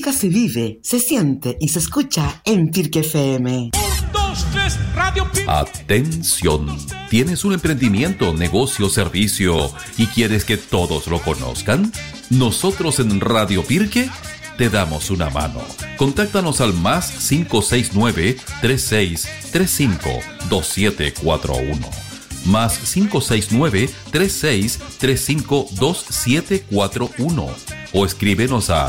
música se vive, se siente y se escucha en Pirque FM. 1, 2, 3, Radio Pirque. Atención, ¿tienes un emprendimiento, negocio, servicio y quieres que todos lo conozcan? Nosotros en Radio Pirque te damos una mano. Contáctanos al más 569-3635-2741. Más 569-3635-2741. O escríbenos a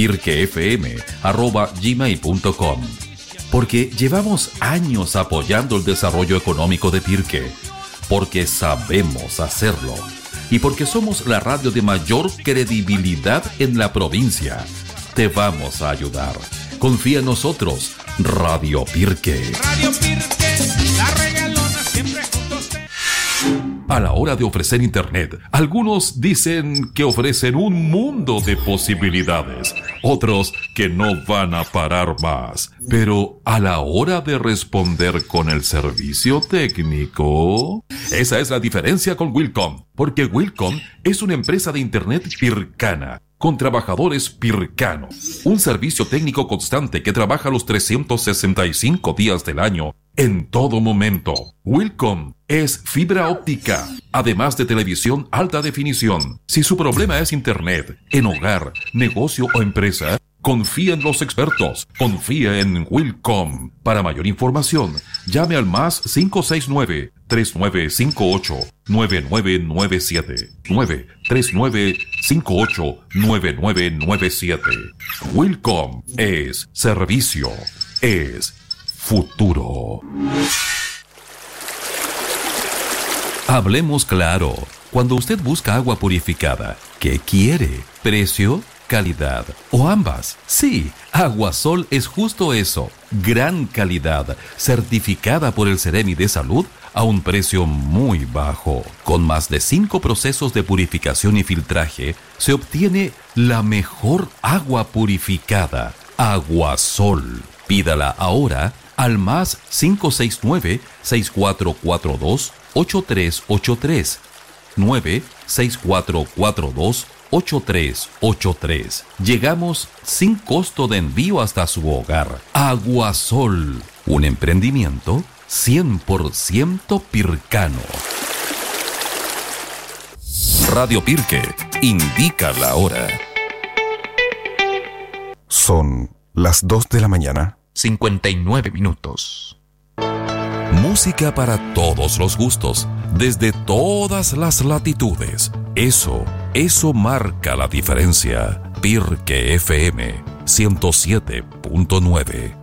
pirquefm@gmail.com. Porque llevamos años apoyando el desarrollo económico de Pirque. Porque sabemos hacerlo. Y porque somos la radio de mayor credibilidad en la provincia. Te vamos a ayudar. Confía en nosotros. Radio Pirque. Radio Pirque, la regalona siempre juntos. A la hora de ofrecer internet, algunos dicen que ofrecen un mundo de posibilidades, otros que no van a parar más. Pero a la hora de responder con el servicio técnico, esa es la diferencia con Wilcom, porque Wilcom es una empresa de internet pircana, con trabajadores pircanos, un servicio técnico constante que trabaja los 365 días del año, en todo momento. Wilcom es fibra óptica, además de televisión alta definición. Si su problema es internet, en hogar, negocio o empresa, confía en los expertos. Confía en Wilcom. Para mayor información, llame al más 569-3958-9997. 93958-9997. Wilcom es servicio, es futuro. Hablemos claro. Cuando usted busca agua purificada, ¿qué quiere? ¿Precio? ¿Calidad? ¿O ambas? Sí, Aguasol es justo eso. Gran calidad, certificada por el Ceremi de Salud a un precio muy bajo. Con más de 5 procesos de purificación y filtraje, se obtiene la mejor agua purificada. Aguasol. Pídala ahora al más 569-6442-8383. 96442-8383. Llegamos sin costo de envío hasta su hogar. Aguasol, un emprendimiento 100% pircano. Radio Pirque indica la hora. Son las 2 de la mañana. 59 minutos. Música para todos los gustos, desde todas las latitudes. Eso marca la diferencia. Pirque FM 107.9.